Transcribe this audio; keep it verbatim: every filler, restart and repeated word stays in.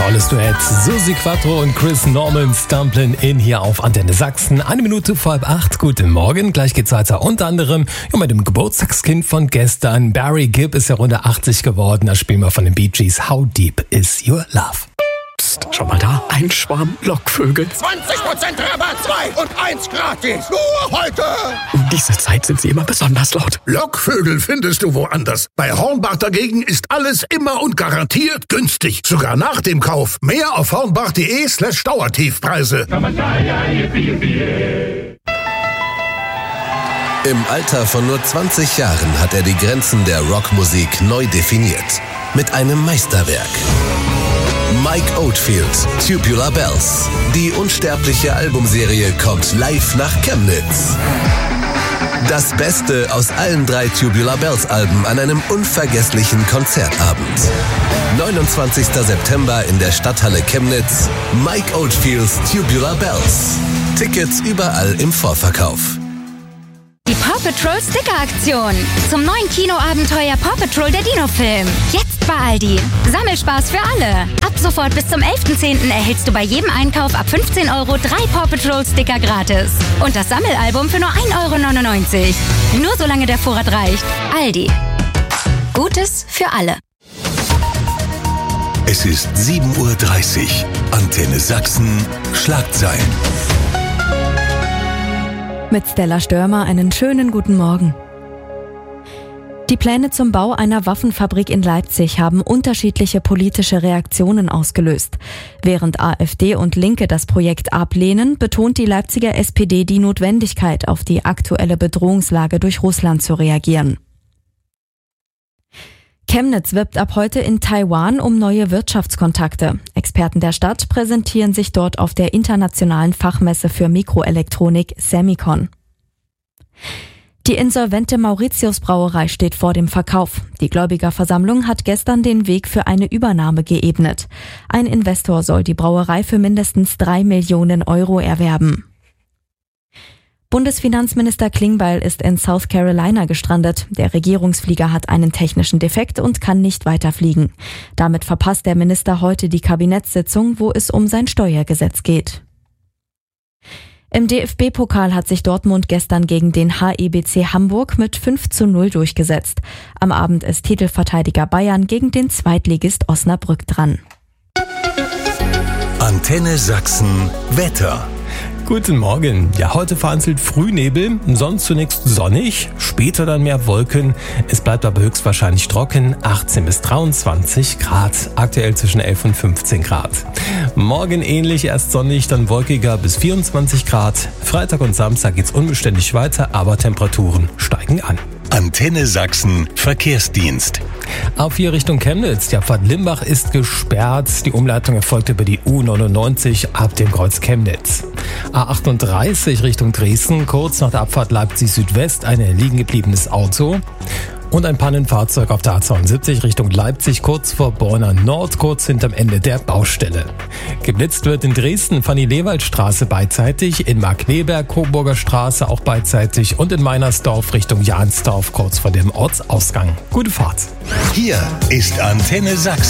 Tolles Duett. Susi Quattro und Chris Norman Stumplin' in hier auf Antenne Sachsen. Eine Minute vor halb acht. Guten Morgen. Gleich geht's weiter. Unter anderem ja, mit dem Geburtstagskind von gestern. Barry Gibb ist ja runde achtzig geworden. Da spielen wir von den Bee Gees. How Deep Is Your Love? Psst, schau mal da. Ein Schwarm Lockvögel. zwanzig Prozent Rabatt, zwei und eins gratis. Nur heute. Um diese Zeit sind sie immer besonders laut. Lockvögel findest du woanders. Bei Hornbach dagegen ist alles immer und garantiert günstig. Sogar nach dem Kauf. Mehr auf hornbach.de slash Dauertiefpreise. Im Alter von nur zwanzig Jahren hat er die Grenzen der Rockmusik neu definiert. Mit einem Meisterwerk. Mike Oldfield, Tubular Bells. Die unsterbliche Albumserie kommt live nach Chemnitz. Das Beste aus allen drei Tubular Bells Alben an einem unvergesslichen Konzertabend. neunundzwanzigster September in der Stadthalle Chemnitz. Mike Oldfields Tubular Bells. Tickets überall im Vorverkauf. Die Paw Patrol Sticker-Aktion. Zum neuen Kinoabenteuer Paw Patrol der Dino-Film. Jetzt bei Aldi. Sammelspaß für alle. Ab sofort bis zum elften zehnten erhältst du bei jedem Einkauf ab fünfzehn Euro drei Paw Patrol Sticker gratis. Und das Sammelalbum für nur ein Euro neunundneunzig. Nur solange der Vorrat reicht. Aldi. Gutes für alle. Es ist sieben Uhr dreißig. Antenne Sachsen. Schlagzeilen. Mit Stella Störmer einen schönen guten Morgen. Die Pläne zum Bau einer Waffenfabrik in Leipzig haben unterschiedliche politische Reaktionen ausgelöst. Während AfD und Linke das Projekt ablehnen, betont die Leipziger S P D die Notwendigkeit, auf die aktuelle Bedrohungslage durch Russland zu reagieren. Chemnitz wirbt ab heute in Taiwan um neue Wirtschaftskontakte. Experten der Stadt präsentieren sich dort auf der internationalen Fachmesse für Mikroelektronik Semicon. Die insolvente Mauritius Brauerei steht vor dem Verkauf. Die Gläubigerversammlung hat gestern den Weg für eine Übernahme geebnet. Ein Investor soll die Brauerei für mindestens drei Millionen Euro erwerben. Bundesfinanzminister Klingbeil ist in South Carolina gestrandet. Der Regierungsflieger hat einen technischen Defekt und kann nicht weiterfliegen. Damit verpasst der Minister heute die Kabinettssitzung, wo es um sein Steuergesetz geht. Im D F B-Pokal hat sich Dortmund gestern gegen den H E B C Hamburg mit fünf zu null durchgesetzt. Am Abend ist Titelverteidiger Bayern gegen den Zweitligist Osnabrück dran. Antenne Sachsen Wetter. Guten Morgen. Ja, heute vereinzelt Frühnebel, sonst zunächst sonnig, später dann mehr Wolken. Es bleibt aber höchstwahrscheinlich trocken, achtzehn bis dreiundzwanzig Grad, aktuell zwischen elf und fünfzehn Grad. Morgen ähnlich, erst sonnig, dann wolkiger bis vierundzwanzig Grad. Freitag und Samstag geht's unbeständig weiter, aber Temperaturen steigen an. Antenne Sachsen Verkehrsdienst. Auf hier Richtung Chemnitz. Die Abfahrt Limbach ist gesperrt. Die Umleitung erfolgt über die U neunundneunzig ab dem Kreuz Chemnitz. A achtunddreißig Richtung Dresden. Kurz nach der Abfahrt Leipzig Südwest ein liegen gebliebenes Auto. Und ein Pannenfahrzeug auf der A zweiundsiebzig Richtung Leipzig, kurz vor Borna Nord, kurz hinterm Ende der Baustelle. Geblitzt wird in Dresden Fanny-Lewald-Straße beidseitig, in Markleberg, Coburger Straße auch beidseitig und in Meinersdorf Richtung Jahnsdorf, kurz vor dem Ortsausgang. Gute Fahrt. Hier ist Antenne Sachsen.